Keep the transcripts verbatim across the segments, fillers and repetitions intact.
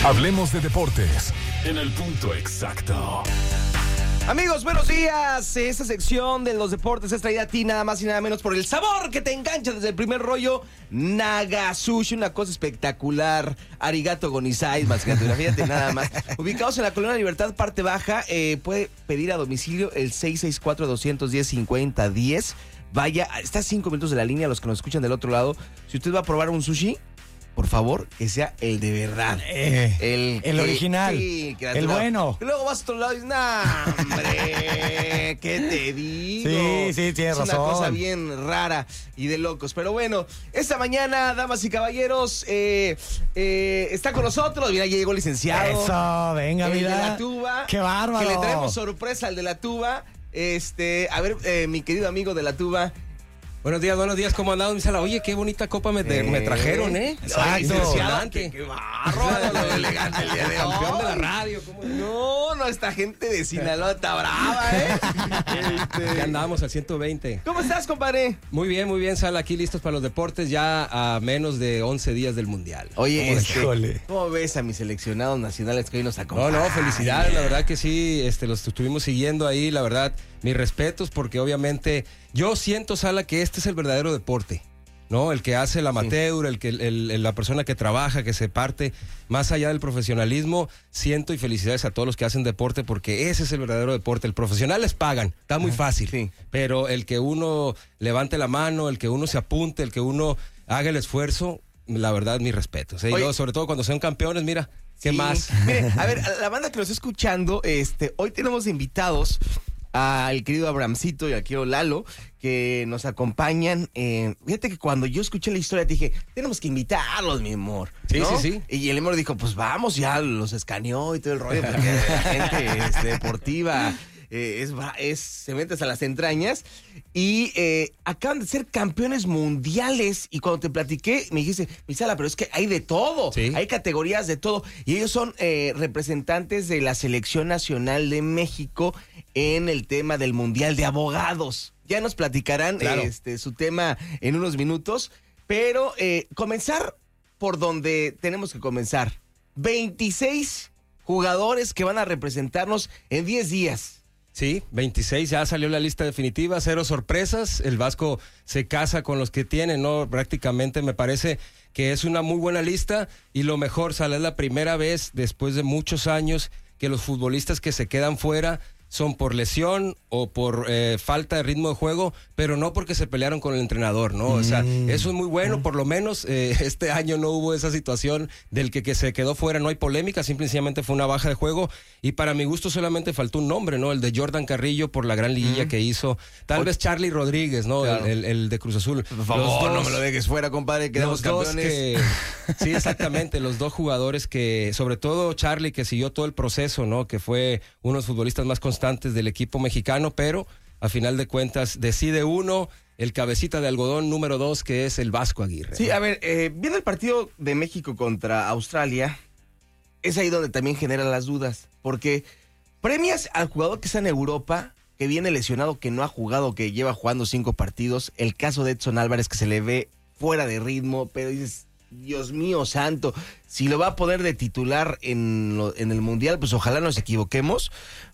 Hablemos de deportes en el punto exacto. Amigos, buenos días. Esta sección de los deportes es traída a ti nada más y nada menos por el sabor que te engancha desde el primer rollo. Naga Sushi, una cosa espectacular. Arigato Gonizai, más que fíjate nada más. Ubicados en la Colonia Libertad, parte baja, eh, puede pedir a domicilio el seis seis cuatro, dos uno cero, cinco cero uno cero. Vaya, está a cinco minutos de la línea, los que nos escuchan del otro lado. Si usted va a probar un sushi, por favor, que sea el de verdad. Eh, el el que, original. Sí, que el bueno. Y luego vas a otro lado y dices, nah, hombre, ¿qué te digo? Sí, sí, tienes es razón. Es una cosa bien rara y de locos. Pero bueno, esta mañana, damas y caballeros, eh, eh, está con nosotros. Mira, ya llegó el licenciado. Eso, venga, el mira. de la tuba. ¡Qué bárbaro! Que le traemos sorpresa al de la tuba. Este, a ver, eh, mi querido amigo de la tuba. Buenos días, buenos días, ¿cómo andado? Oye, qué bonita copa me, eh, me trajeron, ¿eh? Exacto. Impresionante. Qué, qué barro, lo elegante el día de hoy. Campeón de la radio. ¿Cómo? No, no, esta gente de Sinaloa está brava, ¿eh? este... Ya andamos al ciento veinte. ¿Cómo estás, compadre? Muy bien, muy bien, Sala, aquí listos para los deportes, ya a menos de once días del Mundial. Oye, este, ¿cómo ves a mis seleccionados nacionales que hoy nos acompañan? No, no, felicidades, la verdad que sí, este, los estuvimos siguiendo ahí, la verdad, mis respetos, porque obviamente yo siento, Sala, que este es el verdadero deporte, ¿no? El que hace el amateur, sí. el que el, el, la persona que trabaja, que se parte más allá del profesionalismo. Siento y felicidades a todos los que hacen deporte, porque ese es el verdadero deporte. El profesional les pagan, está muy fácil, sí. Pero el que uno levante la mano, el que uno se apunte, el que uno haga el esfuerzo, la verdad, mis respetos. ¿eh? Y luego, sobre todo cuando sean campeones, mira, ¿qué sí. más? Mire, a ver, a la banda que nos está escuchando, este, hoy tenemos invitados al querido Abrahamcito y al querido Lalo, que nos acompañan. Eh, fíjate que cuando yo escuché la historia dije, tenemos que invitarlos, mi amor. Sí, ¿no? sí, sí. Y el amor dijo, pues vamos, ya los escaneó y todo el rollo, porque la gente este, deportiva eh, es, es, se mete hasta las entrañas. Y eh, acaban de ser campeones mundiales. Y cuando te platiqué, me dijiste, mi Sala, pero es que hay de todo. Sí. Hay categorías de todo. Y ellos son eh, representantes de la Selección Nacional de México en el tema del Mundial de Abogados. Ya nos platicarán claro. este, su tema en unos minutos. Pero eh, comenzar por donde tenemos que comenzar. veintiséis jugadores que van a representarnos en diez días. Sí, veintiséis, ya salió la lista definitiva, cero sorpresas, el Vasco se casa con los que tiene, ¿no? Prácticamente me parece que es una muy buena lista y lo mejor, Sala, es la primera vez después de muchos años que los futbolistas que se quedan fuera son por lesión o por eh, falta de ritmo de juego, pero no porque se pelearon con el entrenador, ¿no? O sea, eso es muy bueno, por lo menos eh, este año no hubo esa situación del que, que se quedó fuera, no hay polémica, simplemente fue una baja de juego y para mi gusto solamente faltó un nombre, ¿no? El de Jordan Carrillo por la gran liguilla mm. que hizo, tal o... vez Charlie Rodríguez, ¿no? Claro. El, el, el de Cruz Azul. Por favor, dos, no me lo dejes fuera, compadre, quedamos campeones. Que, sí, exactamente, los dos jugadores que, sobre todo Charlie, que siguió todo el proceso, ¿no? Que fue uno de los futbolistas más constantes del equipo mexicano, pero a final de cuentas decide uno, el cabecita de algodón número dos, que es el Vasco Aguirre. Sí, a ver, eh, viendo el partido de México contra Australia, es ahí donde también generan las dudas, porque premias al jugador que está en Europa, que viene lesionado, que no ha jugado, que lleva jugando cinco partidos, el caso de Edson Álvarez, que se le ve fuera de ritmo, pero dices, Dios mío santo, si lo va a poner de titular en, lo, en el Mundial, pues ojalá nos equivoquemos.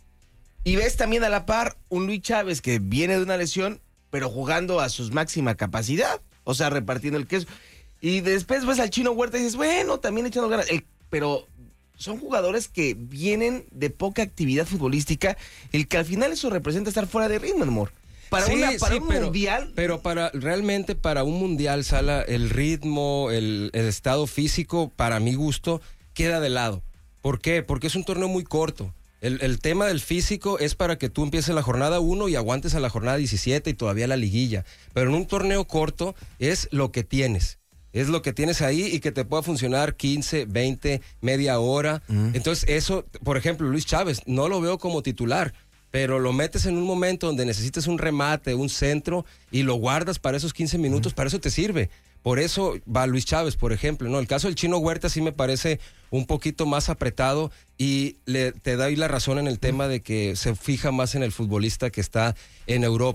Y ves también a la par un Luis Chávez que viene de una lesión, pero jugando a su máxima capacidad, o sea, repartiendo el queso. Y después ves al Chino Huerta y dices, bueno, también echando ganas. El, pero son jugadores que vienen de poca actividad futbolística, el que al final eso representa estar fuera de ritmo, amor. Para, sí, una, para sí, un pero, mundial. Pero para realmente para un mundial, Sala, el ritmo, el, el estado físico, para mi gusto, queda de lado. ¿Por qué? Porque es un torneo muy corto. El, el tema del físico es para que tú empieces la jornada uno y aguantes a la jornada diecisiete y todavía la liguilla. Pero en un torneo corto es lo que tienes. Es lo que tienes ahí y que te pueda funcionar quince, veinte, media hora. Mm. Entonces eso, por ejemplo, Luis Chávez, no lo veo como titular, pero lo metes en un momento donde necesites un remate, un centro y lo guardas para esos quince minutos, mm. para eso te sirve. Por eso va Luis Chávez, por ejemplo, ¿no? El caso del Chino Huerta sí me parece un poquito más apretado y le, te doy la razón en el tema de que se fija más en el futbolista que está en Europa.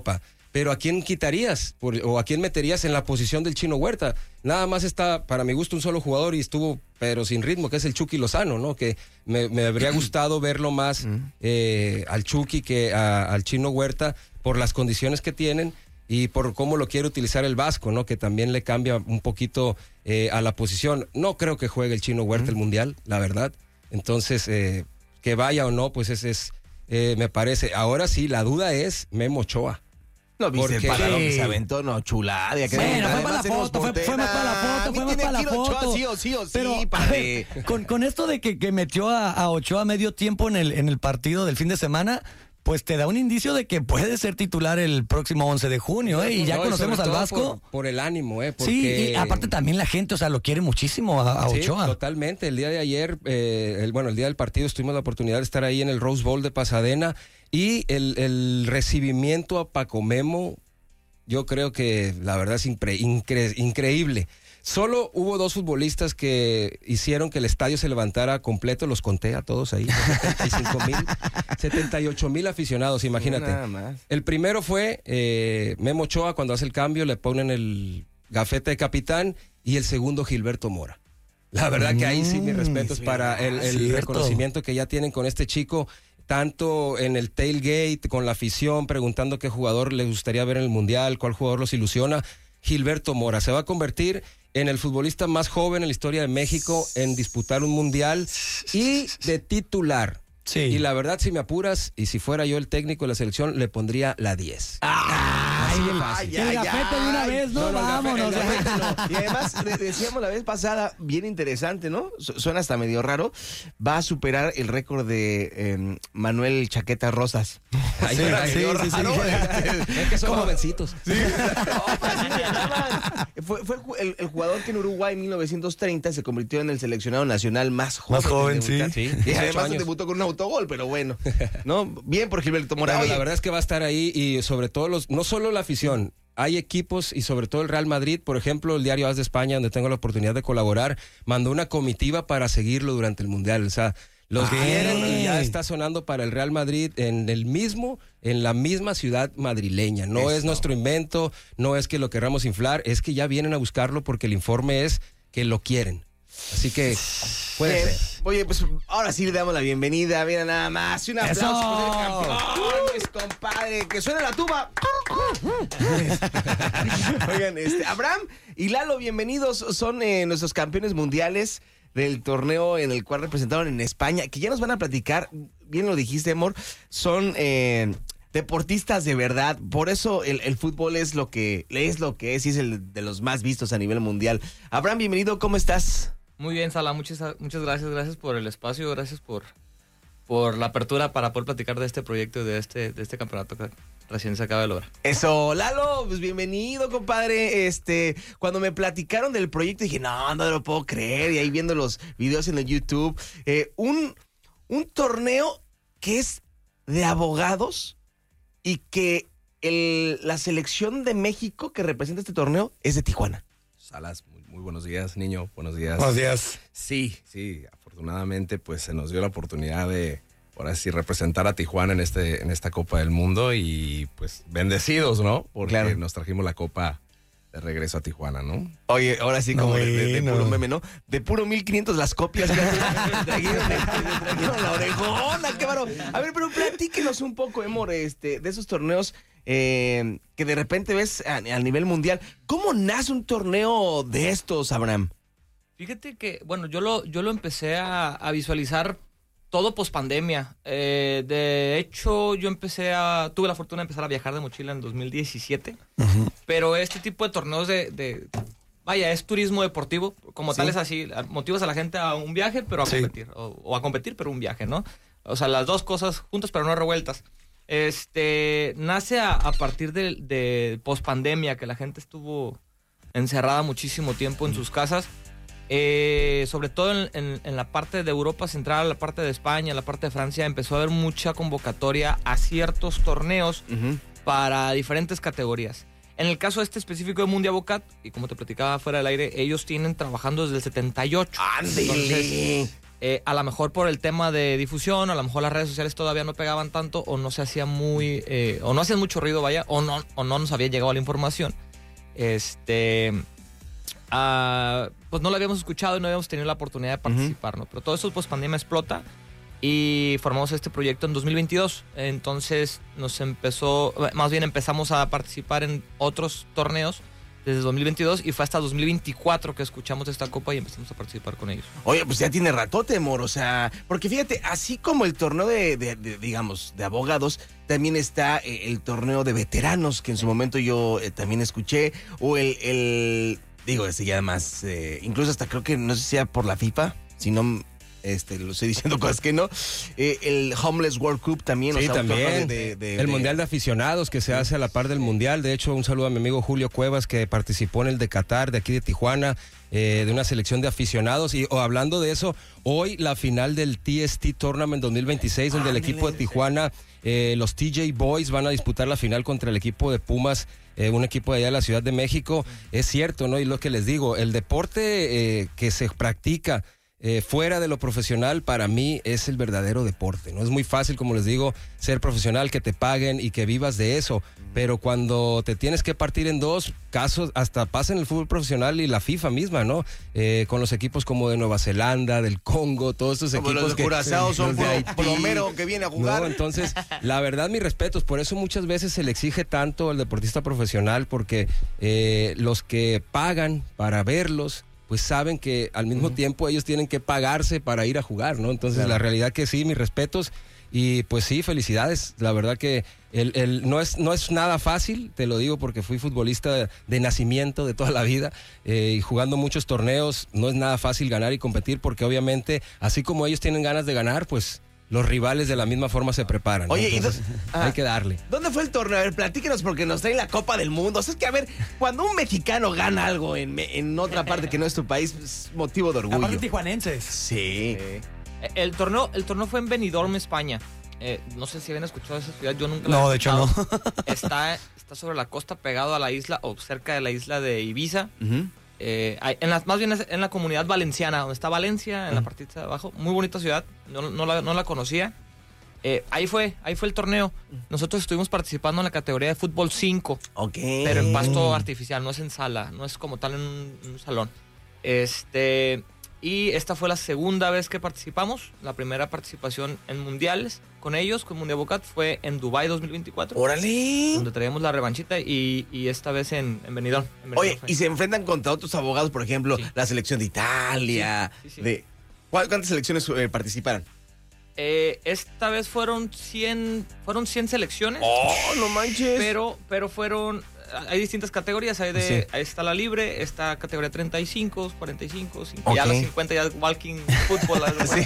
pero ¿a quién quitarías? Por, ¿O a quién meterías en la posición del Chino Huerta? Nada más está, para mi gusto, un solo jugador y estuvo, pero sin ritmo, que es el Chucky Lozano, ¿no? Que me, me habría gustado verlo más eh, al Chucky que a, al Chino Huerta por las condiciones que tienen y por cómo lo quiere utilizar el Vasco, ¿no? Que también le cambia un poquito eh, a la posición. No creo que juegue el Chino Huerta el Mundial, la verdad. Entonces, eh, que vaya o no, pues ese es, eh, me parece. Ahora sí, la duda es Memo Ochoa. No, viste el Porque- paladón que Sí. se aventó, no, chulada. Que Bueno, fue para la además tenemos foto, fue, fue más para la portera. foto, A mí fue más tiene para la que ir Ochoa foto. sí o sí o sí, Pero, a padre. ver, con, con esto de que, que metió a, a Ochoa medio tiempo en el, en el partido del fin de semana, pues te da un indicio de que puede ser titular el próximo once de junio, ¿eh? Y ya No, conocemos sobre al todo Vasco. Por, por el ánimo, ¿eh? Porque... Sí, y aparte también la gente, o sea, lo quiere muchísimo a, a Sí, Ochoa. totalmente. El día de ayer, eh, el, bueno, el día del partido tuvimos la oportunidad de estar ahí en el Rose Bowl de Pasadena y el, el recibimiento a Paco Memo, yo creo que la verdad es incre- incre- increíble. Solo hubo dos futbolistas que hicieron que el estadio se levantara completo, los conté a todos ahí, setenta y cinco mil, setenta y ocho mil aficionados, imagínate. Nada más. El primero fue eh, Memo Ochoa, cuando hace el cambio le ponen el gafete de capitán, y el segundo Gilberto Mora. La verdad que ahí sí mis respetos Mm, para el, el cierto. reconocimiento que ya tienen con este chico, tanto en el tailgate, con la afición, preguntando qué jugador le gustaría ver en el Mundial, cuál jugador los ilusiona. Gilberto Mora se va a convertir en el futbolista más joven en la historia de México en disputar un Mundial y de titular. Sí. Y la verdad, si me apuras, y si fuera yo el técnico de la selección, le pondría la diez. Ay, el, Ay, el ay, gafete de una ay. vez, ¿no? No, no, el gafete- Vámonos. el gafete no. Y además, de- decíamos la vez pasada, bien interesante, ¿no? Su- Suena hasta medio raro. Va a superar el récord de eh, Manuel Chaqueta Rosas. Ay, Sí, ay, sí, ay, sí, sí. ¿no? Es que son jovencitos. Fue, fue ju- el, el jugador que en Uruguay en mil novecientos treinta se convirtió en el seleccionado nacional más joven. Más joven, en debutar. sí. Sí, Y dieciocho además años. debutó con un autogol, pero bueno. ¿No? Bien por Gilberto Mora. Bueno, Oye, la verdad es que va a estar ahí y sobre todo los, no solo la afición, hay equipos y sobre todo el Real Madrid, por ejemplo, el diario A S de España, donde tengo la oportunidad de colaborar, mandó una comitiva para seguirlo durante el Mundial. O sea, los Ah. quieren y ya está sonando para el Real Madrid en el mismo, en la misma ciudad madrileña. No Eso. es nuestro invento, no es que lo querramos inflar, es que ya vienen a buscarlo porque el informe es que lo quieren. Así que puede bien. ser. Oye, pues ahora sí le damos la bienvenida. Mira nada más. Un aplauso ¡Eso! por el campeón, mis compadre. Que suene la tuba. Oigan, este, Abraham y Lalo, bienvenidos. Son eh, nuestros campeones mundiales del torneo en el cual representaron en España, que ya nos van a platicar, bien lo dijiste, amor, son eh, deportistas de verdad. Por eso el, el fútbol es lo que es lo que es y es el de los más vistos a nivel mundial. Abraham, bienvenido, ¿cómo estás? Muy bien, Sala, muchas, muchas gracias, gracias por el espacio, gracias por, por la apertura para poder platicar de este proyecto y de este, de este campeonato que recién se acaba de lograr. Eso, Lalo, pues bienvenido, compadre. Este, cuando me platicaron del proyecto dije, no, no lo puedo creer. Y ahí viendo los videos en el YouTube, eh, un, un torneo que es de abogados y que el, la selección de México que representa este torneo es de Tijuana. Salas, muy, muy buenos días, niño. Buenos días. Buenos días. Sí, sí, afortunadamente pues se nos dio la oportunidad de, ahora sí, representar a Tijuana en, este, en esta Copa del Mundo y pues bendecidos, ¿no? Porque Claro. nos trajimos la Copa de regreso a Tijuana, ¿no? Oye, ahora sí, como de, de- de Bueno. puro meme, ¿no? De puro mil quinientos las copias que le trajeron, le trajeron la orejona, qué bárbaro. A ver, pero platíquenos un poco, Emor, este, de esos torneos eh, que de repente ves a, a nivel mundial. ¿Cómo nace un torneo de estos, Abraham? Fíjate que, bueno, yo lo, yo lo empecé a, a visualizar todo post pandemia. Eh, de hecho, yo empecé a, tuve la fortuna de empezar a viajar de mochila en dos mil diecisiete, pero este tipo de torneos de, de vaya, es turismo deportivo, como tal es así, motivas a la gente a un viaje, pero a Sí. competir, o, o a competir, pero un viaje, ¿no? O sea, las dos cosas juntas, pero no revueltas. Este, nace a, a partir de, de post pandemia, que la gente estuvo encerrada muchísimo tiempo en sus casas. Eh, sobre todo en, en- en la parte de Europa Central, la parte de España, la parte de Francia, empezó a haber mucha convocatoria a ciertos torneos para diferentes categorías. En el caso este específico de Mundiabocat, y como te platicaba fuera del aire, ellos tienen trabajando desde el setenta y ocho. ¡Ándele! Eh, a lo mejor por el tema de difusión, a lo mejor las redes sociales todavía no pegaban tanto o no se hacía muy, eh, o no hacían mucho ruido, vaya, o no, o no nos había llegado la información. Este, uh, pues no lo habíamos escuchado y no habíamos tenido la oportunidad de participar, uh-huh. ¿no? Pero todo eso post pandemia explota y formamos este proyecto en dos mil veintidós. Entonces nos empezó, más bien empezamos a participar en otros torneos desde dos mil veintidós y fue hasta dos mil veinticuatro que escuchamos esta copa y empezamos a participar con ellos. Oye, pues ya tiene ratote, Mor, o sea, porque fíjate, así como el torneo de, de, de digamos, de abogados, también está eh, el torneo de veteranos, que en su momento yo eh, también escuché, o el, el digo, ese ya más, eh, incluso hasta creo que, no sé si sea por la FIFA, si no... Este, lo estoy diciendo cosas que no. Eh, el Homeless World Cup también. Sí, o sea, también. De, de, el de... Mundial de Aficionados que se hace a la par del Mundial. De hecho, un saludo a mi amigo Julio Cuevas que participó en el de Qatar, de aquí de Tijuana, eh, de una selección de aficionados. Y oh, hablando de eso, hoy la final del T S T Tournament dos mil veintiséis, donde ah, el equipo de Tijuana, eh, los T J Boys, van a disputar la final contra el equipo de Pumas. Eh, un equipo de allá de la Ciudad de México. Es cierto, ¿no? Y lo que les digo, el deporte eh, que se practica Eh, fuera de lo profesional, para mí es el verdadero deporte, ¿no? Es muy fácil, como les digo, ser profesional, que te paguen y que vivas de eso, pero cuando te tienes que partir en dos casos, hasta pasa en el fútbol profesional y la FIFA misma, ¿no? Eh, con los equipos como de Nueva Zelanda, del Congo, todos estos como equipos los que... Curazao son de Haití, plomero que viene a jugar. No, entonces, la verdad, mis respetos, por eso muchas veces se le exige tanto al deportista profesional, porque eh, los que pagan para verlos, pues saben que al mismo uh-huh. tiempo ellos tienen que pagarse para ir a jugar, ¿no? Entonces, claro. La realidad que sí, mis respetos, y pues sí, felicidades. La verdad que el, el, no, es, no es nada fácil, te lo digo porque fui futbolista de, de nacimiento de toda la vida, eh, y jugando muchos torneos, no es nada fácil ganar y competir, porque obviamente, así como ellos tienen ganas de ganar, pues los rivales de la misma forma se preparan, ¿no? Oye, entonces, ¿y hay ah, que darle. ¿Dónde fue el torneo? A ver, platíquenos, porque nos traen la Copa del Mundo. O sea, es que, a ver, cuando un mexicano gana algo en, en otra parte que no es tu país, es motivo de orgullo. Aparte tijuanenses. Sí. sí. El torneo, el torneo fue en Benidorm, España. Eh, no sé si habían escuchado esa ciudad, yo nunca la No, he de hecho no. Está, está sobre la costa, pegado a la isla, o cerca de la isla de Ibiza. Uh-huh. Eh, en las, más bien en la comunidad valenciana, donde está Valencia, en uh-huh. la partita de abajo. Muy bonita ciudad, no, no, la, no la conocía. Eh, ahí fue, ahí fue el torneo. Nosotros estuvimos participando en la categoría de fútbol cinco. Ok. Pero en pasto artificial, no es en sala, no es como tal en un, en un salón. Este, y esta fue la segunda vez que participamos. La primera participación en mundiales con ellos, con Mundial Bocat, fue en Dubái dos mil veinticuatro. ¡Órale! Donde traíamos la revanchita y, y esta vez en, en Benidorm. En Benidorm Oye, fue. y se enfrentan contra otros abogados, por ejemplo, sí. la selección de Italia. Sí, sí, sí. De, ¿Cuántas selecciones eh, participaron? Eh, esta vez fueron cien, fueron cien selecciones. ¡Oh, no manches! Pero, pero fueron, hay distintas categorías. Hay de, sí. ahí está la libre, está categoría treinta y cinco, cuarenta y cinco, cincuenta, okay. ya las cincuenta ya es walking fútbol. Sí.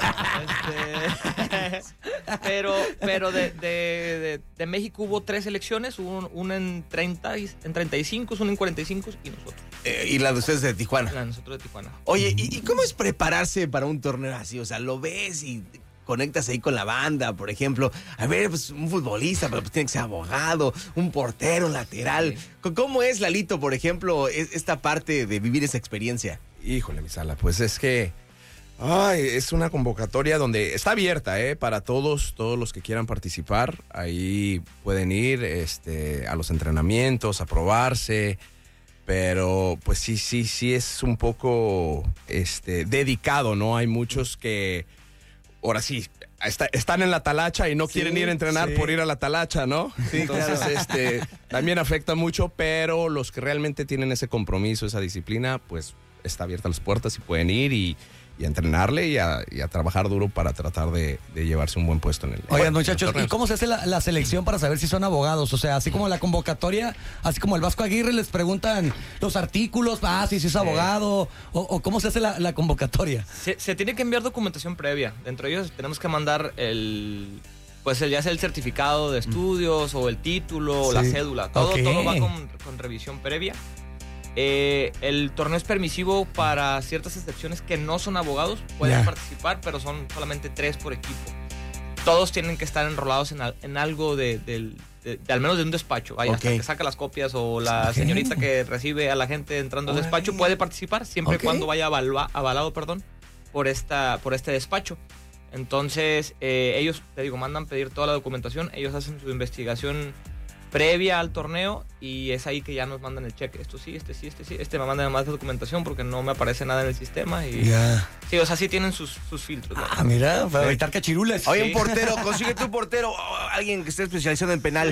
Este, pero pero de, de, de, de México hubo tres selecciones, hubo una en, treinta, en treinta y cinco, una en cuarenta y cinco y nosotros. Eh, y la de ustedes de Tijuana. La de nosotros de Tijuana. Oye, ¿y, ¿y cómo es prepararse para un torneo así? O sea, lo ves y conectas ahí con la banda, por ejemplo. A ver, pues un futbolista, pero pues tiene que ser abogado, un portero, lateral. Sí. ¿Cómo es, Lalito, por ejemplo, esta parte de vivir esa experiencia? Híjole, mi Sala, pues es que ay, es una convocatoria donde está abierta, ¿eh? Para todos, todos los que quieran participar. Ahí pueden ir este, a los entrenamientos, a probarse. Pero pues sí, sí, sí es un poco este, dedicado, ¿no? Hay muchos que ahora sí, está, están en la talacha y no sí, quieren ir a entrenar sí. por ir a la talacha, ¿no? Sí, entonces, claro. este, también afecta mucho, pero los que realmente tienen ese compromiso, esa disciplina, pues está abierta las puertas y pueden ir y, y a entrenarle y a, y a trabajar duro para tratar de, de llevarse un buen puesto en el. Oigan, muchachos, ¿y cómo se hace la, la selección para saber si son abogados? O sea, así como la convocatoria, así como el Vasco Aguirre les preguntan los artículos, ah, si, si es abogado, o, o cómo se hace la, la convocatoria. Se, se tiene que enviar documentación previa. Dentro de ellos tenemos que mandar el, pues el, ya sea el certificado de estudios, mm. o el título, sí. o la cédula. Todo, okay. todo va con, con revisión previa. Eh, el torneo es permisivo para ciertas excepciones que no son abogados, pueden yeah. participar, pero son solamente tres por equipo. Todos tienen que estar enrolados en, en algo de, de, de, de al menos de un despacho. Vaya, okay. hasta que saca las copias o la okay. señorita que recibe a la gente entrando al despacho puede participar siempre y okay. cuando vaya avalua, avalado, perdón, por, esta, por este despacho. Entonces, eh, ellos, te digo, mandan pedir toda la documentación, ellos hacen su investigación previa al torneo y es ahí que ya nos mandan el cheque. Esto sí, este sí, este sí, este me manda más de documentación porque no me aparece nada en el sistema. Y Ya. sí, o sea, sí tienen sus, sus filtros, ¿no? Ah, mira, para evitar cachirules. Oye, Sí. un portero, consigue tu portero, oh, alguien que esté especializado en penal.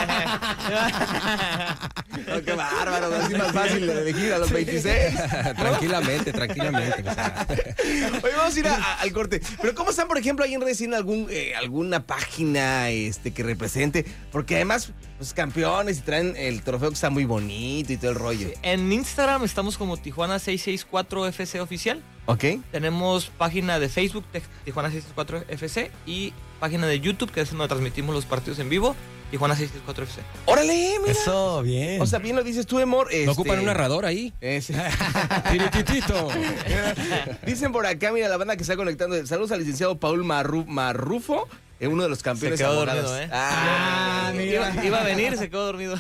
Oh, qué bárbaro, así más fácil de elegir a los veintiséis. tranquilamente, tranquilamente. O sea, Oye, vamos a ir a- a- al corte. Pero ¿cómo están, por ejemplo, ahí en redes? ¿Tienen algún, eh, alguna página este, que represente? Porque además, pues campeones y traen el trofeo que está muy bonito y todo el rollo. En Instagram estamos como Tijuana seiscientos sesenta y cuatro F C oficial. ¿Ok? Tenemos página de Facebook, de Tijuana seiscientos sesenta y cuatro F C, y página de YouTube, que es donde transmitimos los partidos en vivo, Tijuana seiscientos sesenta y cuatro F C. ¡Órale, mira! Eso, bien. O sea, bien lo dices tú, Emor. ¿No este, ocupan un narrador ahí? es- Tirititito. Dicen por acá, mira, la banda que está conectando. Saludos al licenciado Paul Marru- Marrufo, eh, uno de los campeones Se quedó abogados. dormido, ¿eh? Ah, Iba, iba a venir y se quedó dormido.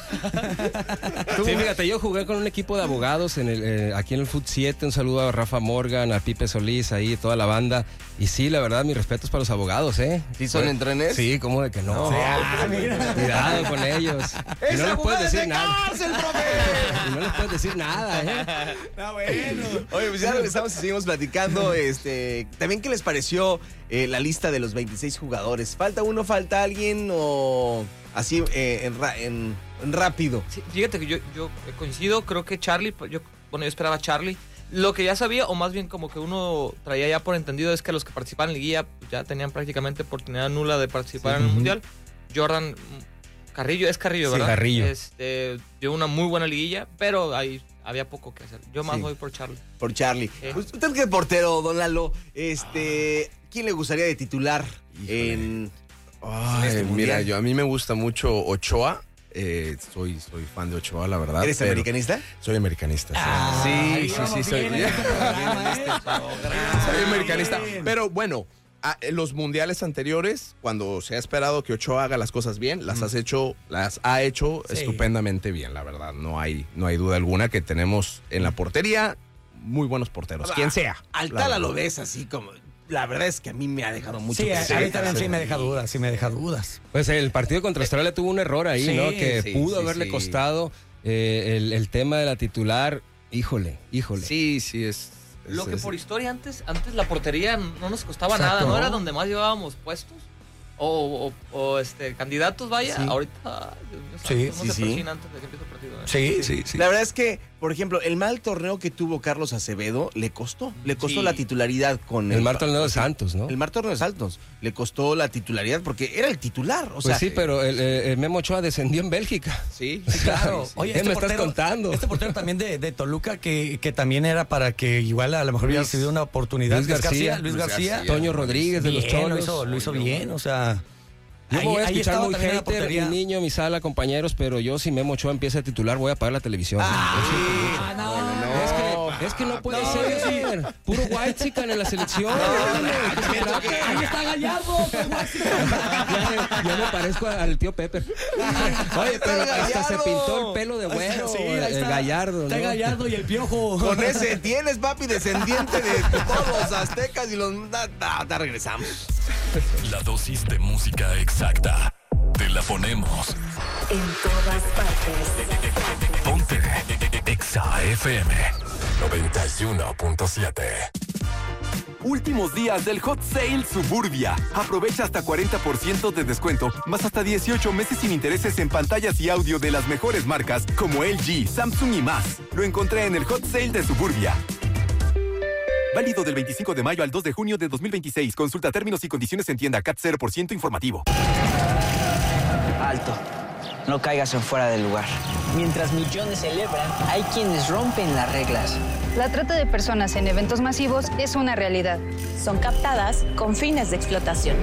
Sí, fíjate, yo jugué con un equipo de abogados en el, eh, aquí en el Fut siete. Un saludo a Rafa Morgan, a Pipe Solís, ahí, toda la banda. Y sí, la verdad, mis respetos para los abogados, ¿eh? ¿Sí son entrenes? Sí, ¿cómo de que no? Ah, mira. Cuidado con ellos. Y no les puedes decir nada. ¡Cárcel, profe! Y no les puedes decir nada, ¿eh? Está bueno. Oye, pues ya regresamos y seguimos platicando. Este, también, ¿qué les pareció eh, la lista de los veintiséis jugadores? ¿Falta uno, falta alguien o así eh, en, ra- en- en rápido? Sí, fíjate que yo, yo coincido, creo que Charlie, pues, yo, bueno, yo esperaba a Charlie. Lo que ya sabía, o más bien como que uno traía ya por entendido, es que los que participaban en Liguilla pues, ya tenían prácticamente oportunidad nula de participar en el Mundial. Jordan mm, Carrillo, es Carrillo, Sí, ¿verdad? Carrillo. Este, dio una muy buena liguilla, pero ahí había poco que hacer. Yo más Sí. voy por Charlie. Por Charlie. Sí. Pues, usted que es portero, don Lalo, este, ¿quién le gustaría de titular en, Ay, en este mira, mundial? yo a mí me gusta mucho Ochoa. Eh, soy, soy fan de Ochoa, la verdad. ¿Eres pero americanista? Soy americanista. sí. Ah, sí, ahí sí, vamos sí, soy. bien en este programa, ¿eh? Soy americanista. Bien. Pero bueno, a- en los mundiales anteriores, cuando se ha esperado que Ochoa haga las cosas bien, las has hecho, las ha hecho Sí. estupendamente bien, la verdad. No hay, no hay duda alguna que tenemos en la portería muy buenos porteros, quien sea. Al la Tala verdad. lo ves así como... La verdad es que a mí me ha dejado mucho Sí, que a, a mí también desear. sí me deja dudas, sí me deja dudas. Pues el partido contra Australia tuvo un error ahí, Sí, ¿no? Que sí, pudo sí, haberle sí. costado eh, el, el tema de la titular. Híjole, híjole. Sí, sí, es. es- Lo que es- por historia antes, antes la portería no nos costaba Exacto. nada, ¿no? Era donde más llevábamos puestos o, o- o, este, candidatos, vaya. Sí. Ahorita, ay, Dios mío, Sí, santo, sí, no se sí. persina antes de que empiece el partido. ¿eh? Sí, sí, sí. La verdad es que, por ejemplo, el mal torneo que tuvo Carlos Acevedo le costó. Le costó Sí. la titularidad con El Mar Torneo de Santos, ¿no? El Mar Torneo de Santos. Le costó la titularidad porque era el titular. O Pues sea, sí, pero el, el- el Memo Ochoa descendió en Bélgica. Sí, Claro. Oye, ¿Qué este me estás portero- contando? Este portero también de, de Toluca, que, que también era para que igual a lo mejor hubiera Luis- recibido una oportunidad. Luis que es García. Luis Luis García. García. Toño Rodríguez de los Bien, lo Cholos. hizo, lo hizo bien, o sea. Yo me voy a ahí escuchar estaba muy también en la hater, mi portería. niño, mi sala, compañeros, pero yo si Memo Ochoa empieza a titular voy a apagar la televisión. Ah, no. Es que, es que no puede ser. Puro white chican en la selección. Ahí está Gallardo. ya, ya me parezco al tío Pepper. Oye, pero hasta se Gallardo. pintó el pelo de güero. Sí, ahí el está. Gallardo, Está ¿no? Gallardo y el Piojo. con ese tienes, papi, descendiente de todos los aztecas y los... Da, da, da, regresamos. La dosis de música exacta. Te la ponemos. En todas partes. Ponte Exa F M noventa y uno punto siete. Últimos días del Hot Sale Suburbia. Aprovecha hasta cuarenta por ciento de descuento, más hasta dieciocho meses sin intereses en pantallas y audio de las mejores marcas como L G, Samsung y más. Lo encontré en el Hot Sale de Suburbia. Válido del veinticinco de mayo al dos de junio de dos mil veintiséis. Consulta términos y condiciones en tienda. C A T cero por ciento informativo. Alto. No caigas en fuera del lugar. Mientras millones celebran, hay quienes rompen las reglas. La trata de personas en eventos masivos es una realidad. Son captadas con fines de explotación.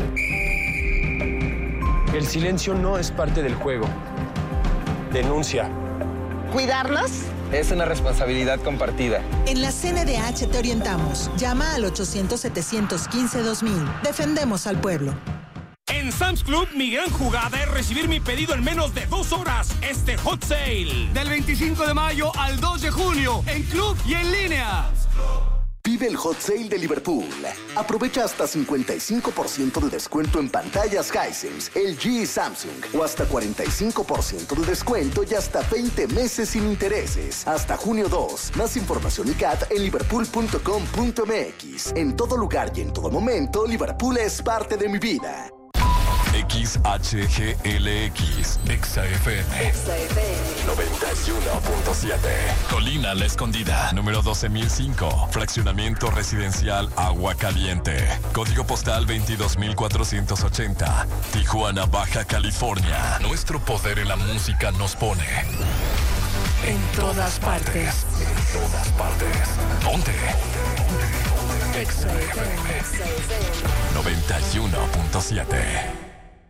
El silencio no es parte del juego. Denuncia. ¿Cuidarlos? Es una responsabilidad compartida. En la C N D H te orientamos. Llama al ochocientos, setecientos quince, dos mil. Defendemos al pueblo. En Sam's Club, mi gran jugada es recibir mi pedido en menos de dos horas. Este Hot Sale. Del veinticinco de mayo al dos de junio, en club y en línea. Vive el Hot Sale de Liverpool. Aprovecha hasta cincuenta y cinco por ciento de descuento en pantallas Hisense, L G y Samsung. O hasta cuarenta y cinco por ciento de descuento y hasta veinte meses sin intereses. Hasta junio dos. Más información y C A T en liverpool punto com punto m x. En todo lugar y en todo momento, Liverpool es parte de mi vida. X H G L X, Exa F M, noventa y uno punto siete. Colina La Escondida, número doce mil cinco. Fraccionamiento residencial Agua Caliente. Código postal veintidós mil cuatrocientos ochenta. Tijuana, Baja California. Nuestro poder en la música nos pone en todas partes. En todas partes. Ponte. Exa F M noventa y uno punto siete.